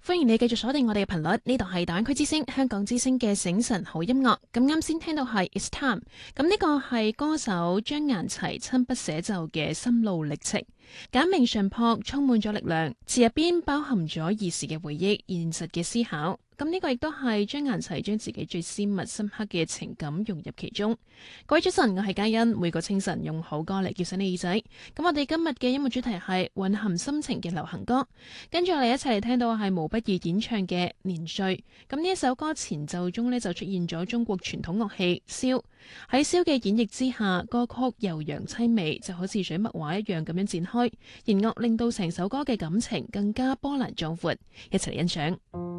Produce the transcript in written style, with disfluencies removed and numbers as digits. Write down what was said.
歡迎你繼續鎖定我哋嘅頻率，呢度係大灣區之聲香港之聲嘅醒晨好音樂。咁啱先聽到係 It's Time，咁呢個係歌手張顏齊親筆寫就嘅心路歷程，簡明純樸，充滿咗力量，詞入邊包含咗兒時嘅回憶、現實嘅思考。咁呢個亦都係張顏齊將自己最私密深刻嘅情感融入其中。各位早晨，我係嘉欣，每個清晨用好歌嚟叫醒你耳仔。咁我哋今日嘅音樂主題係蘊含心情嘅流行歌，跟住我哋一齊嚟聽到係毛不易演唱嘅《年歲》。咁呢一首歌前奏中呢，就出現咗中國傳統樂器簫，喺簫嘅演繹之下，歌曲悠揚淒美，就好似水墨畫一樣咁樣展開，弦樂令到成首歌嘅感情更加波瀾壯闊，一齊嚟欣賞。